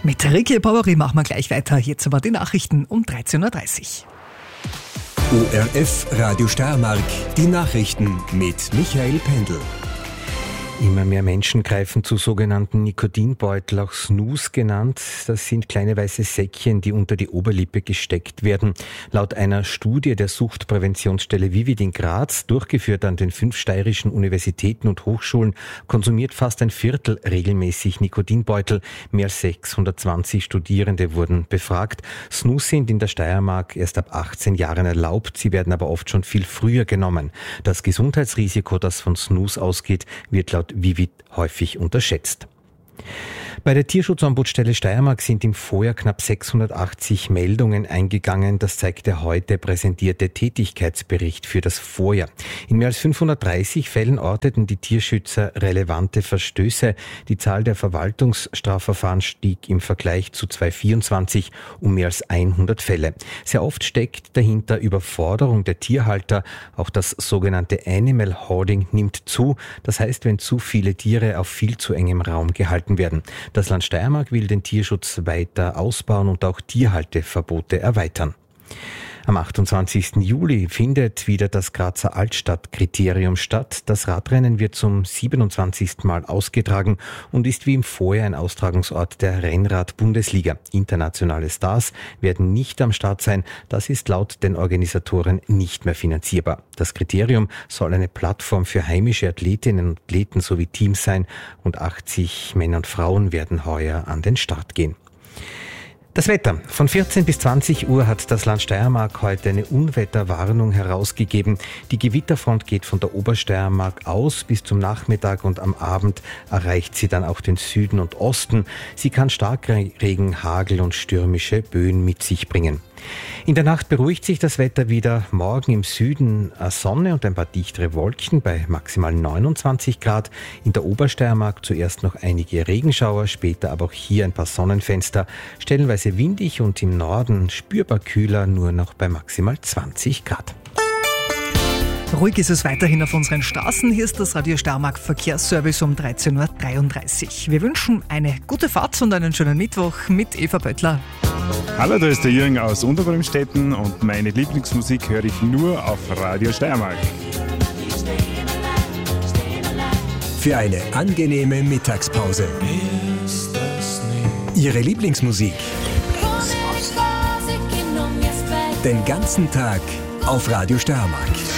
Mit Ricky Baueri machen wir gleich weiter. Jetzt aber die Nachrichten um 13.30 Uhr. ORF Radio Steiermark, die Nachrichten mit Michael Pendl. Immer mehr Menschen greifen zu sogenannten Nikotinbeutel, auch Snus genannt. Das sind kleine weiße Säckchen, die unter die Oberlippe gesteckt werden. Laut einer Studie der Suchtpräventionsstelle Vivid in Graz, durchgeführt an den 5 steirischen Universitäten und Hochschulen, konsumiert fast ein Viertel regelmäßig Nikotinbeutel. Mehr als 620 Studierende wurden befragt. Snus sind in der Steiermark erst ab 18 Jahren erlaubt. Sie werden aber oft schon viel früher genommen. Das Gesundheitsrisiko, das von Snus ausgeht, wird laut Vivid häufig unterschätzt. Bei der Tierschutzombudsstelle Steiermark sind im Vorjahr knapp 680 Meldungen eingegangen. Das zeigt der heute präsentierte Tätigkeitsbericht für das Vorjahr. In mehr als 530 Fällen orteten die Tierschützer relevante Verstöße. Die Zahl der Verwaltungsstrafverfahren stieg im Vergleich zu 2024 um mehr als 100 Fälle. Sehr oft steckt dahinter Überforderung der Tierhalter. Auch das sogenannte Animal Hoarding nimmt zu. Das heißt, wenn zu viele Tiere auf viel zu engem Raum gehalten werden. Das Land Steiermark will den Tierschutz weiter ausbauen und auch Tierhalteverbote erweitern. Am 28. Juli findet wieder das Grazer Altstadtkriterium statt. Das Radrennen wird zum 27. Mal ausgetragen und ist wie im Vorjahr ein Austragungsort der Rennrad-Bundesliga. Internationale Stars werden nicht am Start sein. Das ist laut den Organisatoren nicht mehr finanzierbar. Das Kriterium soll eine Plattform für heimische Athletinnen und Athleten sowie Teams sein. Rund 80 Männer und Frauen werden heuer an den Start gehen. Das Wetter. Von 14 bis 20 Uhr hat das Land Steiermark heute eine Unwetterwarnung herausgegeben. Die Gewitterfront geht von der Obersteiermark aus. Bis zum Nachmittag und am Abend erreicht sie dann auch den Süden und Osten. Sie kann Starkregen, Hagel und stürmische Böen mit sich bringen. In der Nacht beruhigt sich das Wetter wieder. Morgen im Süden Sonne und ein paar dichtere Wolken bei maximal 29 Grad. In der Obersteiermark zuerst noch einige Regenschauer, später aber auch hier ein paar Sonnenfenster. Stellenweise windig und im Norden spürbar kühler, nur noch bei maximal 20 Grad. Ruhig ist es weiterhin auf unseren Straßen. Hier ist das Radio Steiermark Verkehrsservice um 13.33 Uhr. Wir wünschen eine gute Fahrt und einen schönen Mittwoch mit Eva Böttler. Hallo, da ist der Jürgen aus Unterbremstetten und meine Lieblingsmusik höre ich nur auf Radio Steiermark. Für eine angenehme Mittagspause. Ihre Lieblingsmusik. Den ganzen Tag auf Radio Steiermark.